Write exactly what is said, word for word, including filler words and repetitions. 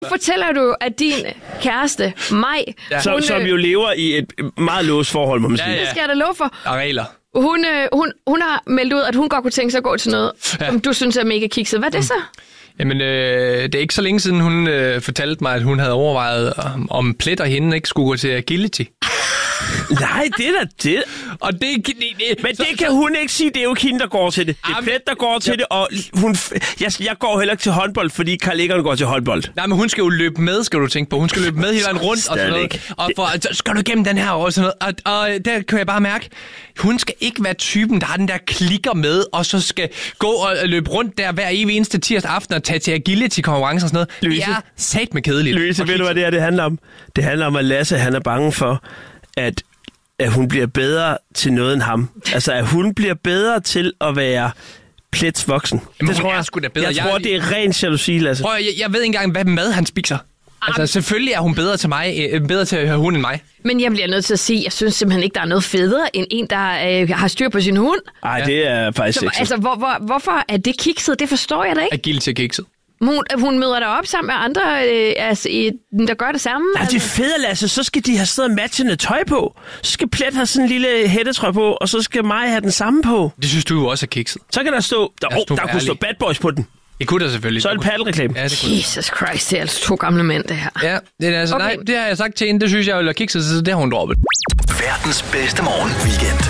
Fortæller du, at din kæreste, Maj... Ja. Som, som jo lever i et meget låst forhold, må man sige. Ja, ja. Det skal jeg da love for. Og regler. Hun, øh, hun, hun har meldt ud, at hun godt kunne tænke sig at gå til noget, ja. som du synes er mega kikset. Hvad er det så? Jamen, øh, det er ikke så længe siden, hun øh, fortalte mig, at hun havde overvejet, om, om Plet og hende ikke skulle gå til agility. Nej, det er da det. Og det, det, det Men så, det kan så, hun ikke sige, det er jo ikke hende, der går til det. Det er Plet, der går til ja. det, og hun, jeg, jeg går heller ikke til håndbold, fordi Karl Eggeren går til håndbold. Nej, men hun skal jo løbe med, skal du tænke på. Hun skal løbe med hele vejen rundt og sådan noget. Og for, så skal du igennem den her og sådan noget. Og, og der kan jeg bare mærke, hun skal ikke være typen, der har den der klikker med, og så skal gå og løbe rundt der hver evig eneste tirsdag aften og tage til agility-konkurrencer og sådan noget. Louise, det er sat med kedeligt. Louise, ved du, hvad det er, det handler om? Det handler om, at Lasse, han er bange for, at, at hun bliver bedre til noget end ham. Altså, at hun bliver bedre til at være Plets voksen. Jamen, det tror jeg, sgu da bedre. Jeg, jeg tror, det er ren jalousi, Lasse. Prøv, jeg, jeg ved ikke engang, hvad mad han spiser. Altså, selvfølgelig er hun bedre til mig, øh, bedre til at høre hund end mig. Men jeg bliver nødt til at sige, jeg synes simpelthen ikke, der er noget federe end en, der øh, har styr på sin hund. Nej, ja. det er faktisk så, ikke. Altså, hvor, hvor, hvorfor er det kikset? Det forstår jeg da ikke. Agility er kikset. Hun, hun møder der op sammen med andre, øh, altså, der gør det samme. Nej, det er fedt, Lasse. Så skal de have stedet matchende tøj på. Så skal Plet have sådan en lille hættetrøje på, og så skal Maja have den samme på. Det synes du jo også er kikset. Så kan der stå, der, oh, der kunne stå Bad Boys på den. Det kunne der selvfølgelig. Så er det paddelreklame. Ja, Jesus Christ, det er altså to gamle mænd, det her. Ja, det er altså, okay. Nej, det har jeg sagt til hende, det synes jeg vil have kikset, så det har hun droppet. Verdens bedste morgen weekend.